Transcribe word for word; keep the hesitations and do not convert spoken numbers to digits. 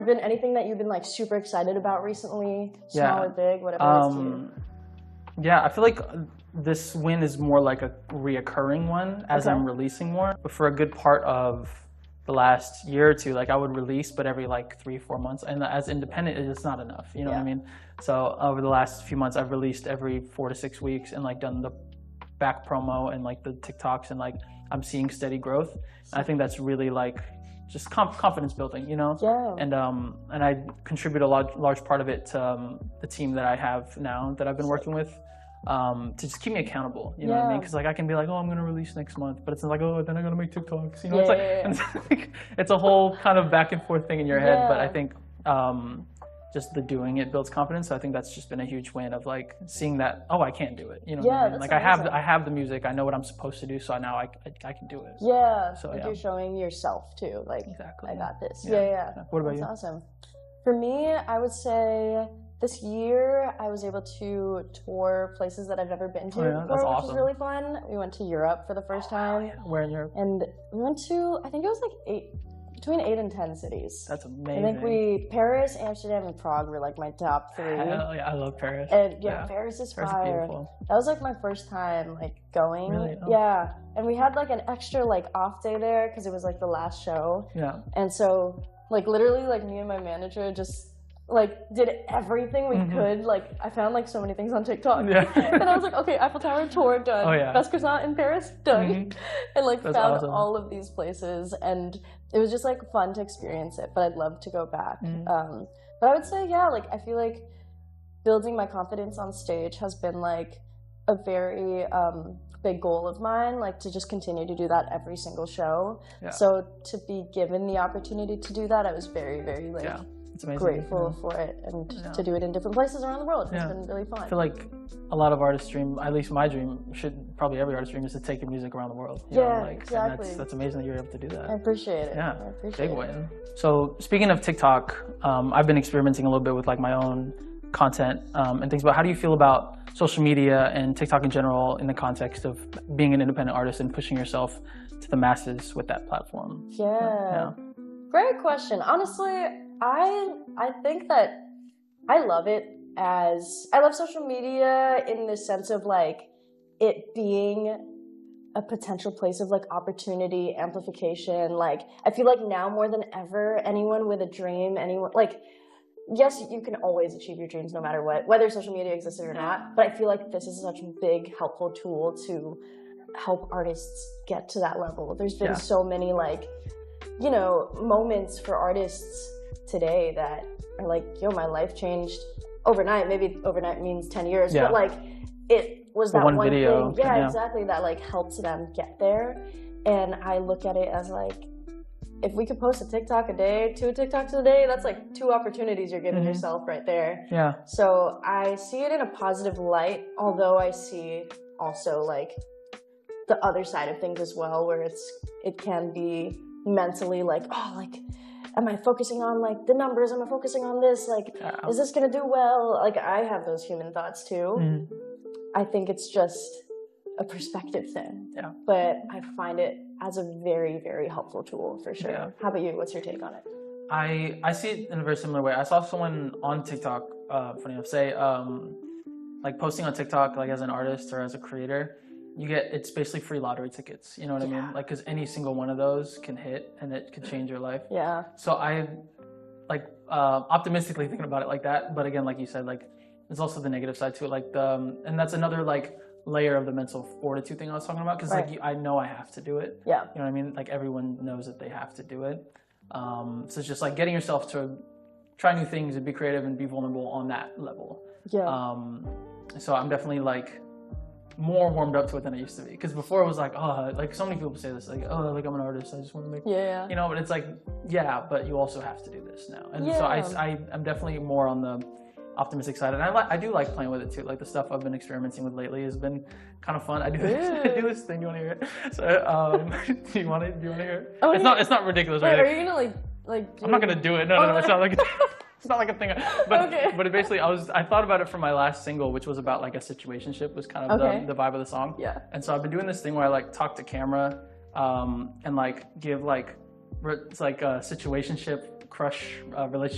Been anything that you've been like super excited about recently, small Yeah. or big, whatever Um, it is to you? Yeah, I feel like this win is more like a reoccurring one as Okay. I'm releasing more. But for a good part of the last year or two, like I would release, but every like three, four months. And as independent, it's not enough. You know Yeah. what I mean? So over the last few months, I've released every four to six weeks and like done the back promo and like the TikToks, and like I'm seeing steady growth. And I think that's really like just conf- confidence building, you know? Yeah. And um, and I contribute a large, large part of it to um, the team that I have now that I've been working with, um, to just keep me accountable, you know what I Yeah. mean? Because like I can be like, oh, I'm gonna release next month, but it's like, oh, then I gotta make TikToks, you know? Yeah, it's like, yeah, yeah. It's, like it's a whole kind of back and forth thing in your head. But Yeah. I think um, just the doing it builds confidence. So I think that's just been a huge win of like seeing that, oh, I can do it, you know? What Yeah, I mean? that's Like I have, amazing. I have the music, I know what I'm supposed to do, so now I, I, I can do it. Yeah, So, like yeah. you're showing yourself too, like, Exactly. I got this. Yeah. Yeah, yeah. Yeah. What about That's you? awesome. For me, I would say this year I was able to tour places that I've never been to Oh, yeah? before, That's which awesome. was really fun. We went to Europe for the first time, Where in Europe? and we went to, I think it was like eight, between eight and ten cities. That's I amazing. think we, Paris, Amsterdam, and Prague were like my top three. Hell yeah, I love Paris. And yeah, Yeah. Paris is Paris is fire. beautiful. That was like my first time like going. Really? Oh. Yeah, and we had like an extra like off day there because it was like the last show, Yeah. and so like literally like me and my manager just like did everything we Mhm. could. Like I found like so many things on TikTok, Yeah. and I was like, okay, Eiffel Tower tour done. Oh, yeah. Best croissant in Paris done, Mhm. and like That's found awesome. all of these places, and it was just like fun to experience it. But I'd love to go back. Mhm. Um, but I would say yeah, like I feel like building my confidence on stage has been like a very um, big goal of mine, like to just continue to do that every single show. Yeah. So to be given the opportunity to do that, I was very, very like Yeah. It's amazing. grateful for it, and Yeah. to do it in different places around the world has Yeah. been really fun. I feel like a lot of artists dream, at least my dream, should probably every artist dream is to take your music around the world. You Yeah, know, like, exactly. And that's, that's amazing that you're able to do that. I appreciate it. Yeah, I appreciate big it. win. So speaking of TikTok, um, I've been experimenting a little bit with like my own content um, and things. But how do you feel about social media and TikTok in general in the context of being an independent artist and pushing yourself to the masses with that platform? Yeah. Yeah. Great question. Honestly, I I think that I love it as I love social media in the sense of like it being a potential place of like opportunity, amplification. Like I feel like now more than ever, anyone with a dream, anyone like yes, you can always achieve your dreams no matter what, whether social media existed or not. But I feel like this is such a big helpful tool to help artists get to that level. There's been Yeah. so many like, you know, moments for artists today that are like, yo, my life changed overnight. Maybe overnight means ten years, Yeah. but like it was The that one one, video, thing. Yeah, yeah. exactly. That like helped them get there. And I look at it as like, if we could post a TikTok a day, two TikToks a day, that's like two opportunities you're giving Mhm. yourself right there. Yeah. So I see it in a positive light, although I see also like the other side of things as well, where it's it can be mentally like, oh, like, am I focusing on like the numbers? Am I focusing on this? Like, Yeah. is this gonna do well? Like, I have those human thoughts too. Mhm. I think it's just a perspective thing. Yeah. But I find it as a very, very helpful tool for sure. Yeah. How about you? What's your take on it? I I see it in a very similar way. I saw someone on TikTok, uh, funny enough, say um, like posting on TikTok, like as an artist or as a creator, you get it's basically free lottery tickets. You know what I Yeah. mean? Like, because any single one of those can hit and it could change your life. Yeah. So I like uh, optimistically thinking about it like that. But again, like you said, like there's also the negative side to it. Like the um, and that's another like layer of the mental fortitude thing I was talking about. Because Right. like you, I know I have to do it. Yeah. You know what I mean? Like everyone knows that they have to do it. Um, so it's just like getting yourself to try new things and be creative and be vulnerable on that level. Yeah. Um, so I'm definitely like more warmed up to it than I used to be. Because before it was like, oh, like so many people say this, like, oh, like I'm an artist, I just want to make, yeah. you know, but it's like, yeah, but you also have to do this now. And so I, Yeah. I, I'm definitely more on the optimistic side. And I, li- I do like playing with it too. Like the stuff I've been experimenting with lately has been kind of fun. I do this, I do this thing. Do you want to hear it? So, um, do you want to, do you want to hear it? Oh, it's yeah. not, it's not ridiculous. Wait, Right? are you gonna like like? Do I'm not gonna do it. No, no, no. It's not like it's not like a thing. But Okay. but it basically, I was I thought about it for my last single, which was about like a situationship. Was kind of Okay. the, the vibe of the song. Yeah. And so I've been doing this thing where I like talk to camera, um, and like give like re- it's like a situationship crush uh, relationship.